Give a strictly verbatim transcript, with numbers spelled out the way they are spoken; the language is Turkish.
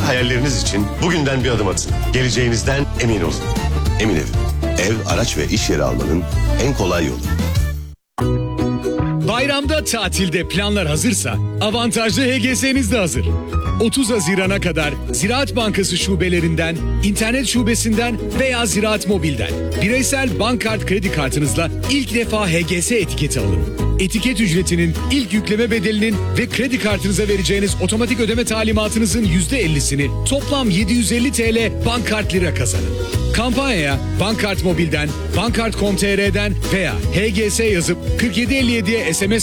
hayalleriniz için bugünden bir adım atın. Geleceğinizden emin olun. Emin Ev. Ev, araç ve iş yeri almanın en kolay yolu. Bayramda tatilde planlar hazırsa avantajlı H G S'niz de hazır. otuz Haziran'a kadar Ziraat Bankası şubelerinden, internet şubesinden veya Ziraat Mobil'den bireysel bankkart kredi kartınızla ilk defa H G S etiketi alın. Etiket ücretinin, ilk yükleme bedelinin ve kredi kartınıza vereceğiniz otomatik ödeme talimatınızın yüzde ellisini toplam yedi yüz elli TL bankkart lira kazanın. Kampanyaya Bankkart Mobil'den, bankkart nokta com nokta tr'den veya H G S yazıp kırk yedi elli yediye S M S